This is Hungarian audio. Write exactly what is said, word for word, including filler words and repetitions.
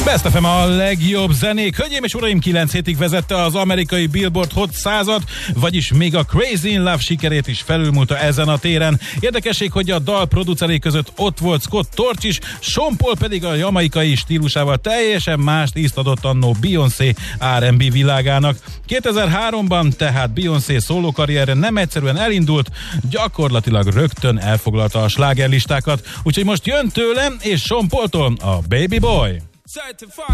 Best ef em a legjobb zenék. Hölgyeim és uraim, kilenc hétig vezette az amerikai Billboard Hot százat, vagyis még a Crazy in Love sikerét is felülmúlta ezen a téren. Érdekesség, hogy a dal producerei között ott volt Scott Storch is, Sean Paul pedig a jamaikai stílusával teljesen mást ízt adott annó Beyoncé er end bé világának. kétezer-háromban tehát Beyoncé szólókarrierre nem egyszerűen elindult, gyakorlatilag rögtön elfoglalta a slágerlistákat, úgyhogy most jön tőlem és Sean Paultól a Baby Boy. Certified